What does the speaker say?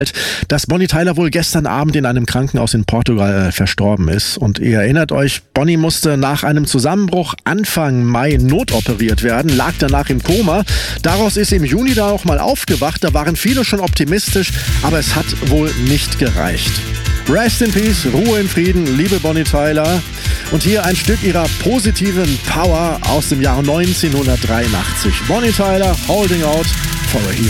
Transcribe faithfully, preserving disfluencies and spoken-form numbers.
dass Bonnie Tyler wohl gestern Abend in einem Krankenhaus in Portugal äh, verstorben ist. Und ihr erinnert euch, Bonnie musste nach einem Zusammenbruch Anfang Mai notoperiert werden, lag danach im Koma. Daraus ist im Juni da auch mal aufgewacht. Da waren viele schon optimistisch, aber es hat wohl nicht gereicht. Rest in Peace, Ruhe in Frieden, liebe Bonnie Tyler. Und hier ein Stück ihrer positiven Power aus dem Jahre neunzehnhundertdreiundachtzig. Bonnie Tyler, Holding Out for a Hero.